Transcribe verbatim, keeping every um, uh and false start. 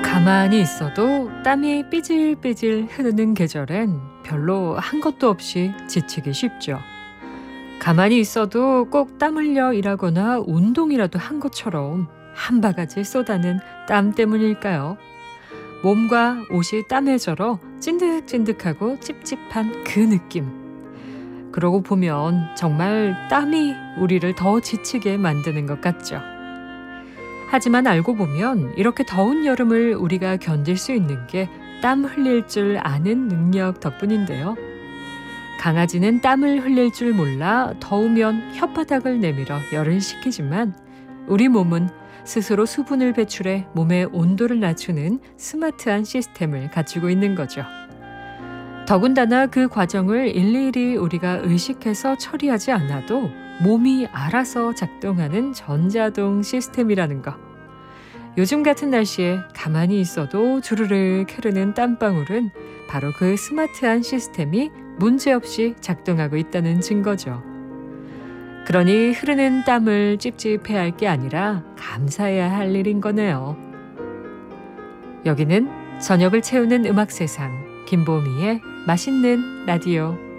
가만히 있어도 땀이 삐질삐질 흐르는 계절엔 별로 한 것도 없이 지치기 쉽죠. 가만히 있어도 꼭 땀 흘려 일하거나 운동이라도 한 것처럼 한 바가지 쏟아낸 땀 때문일까요? 몸과 옷이 땀에 절어 찐득찐득하고 찝찝한 그 느낌. 그러고 보면 정말 땀이 우리를 더 지치게 만드는 것 같죠. 하지만 알고 보면 이렇게 더운 여름을 우리가 견딜 수 있는 게 땀 흘릴 줄 아는 능력 덕분인데요. 강아지는 땀을 흘릴 줄 몰라 더우면 혓바닥을 내밀어 열을 식히지만 우리 몸은 스스로 수분을 배출해 몸의 온도를 낮추는 스마트한 시스템을 갖추고 있는 거죠. 더군다나 그 과정을 일일이 우리가 의식해서 처리하지 않아도 몸이 알아서 작동하는 전자동 시스템이라는 거. 요즘 같은 날씨에 가만히 있어도 주르륵 흐르는 땀방울은 바로 그 스마트한 시스템이 문제없이 작동하고 있다는 증거죠. 그러니 흐르는 땀을 찝찝해야 할 게 아니라 감사해야 할 일인 거네요. 여기는 저녁을 채우는 음악 세상, 김보미의 맛있는 라디오.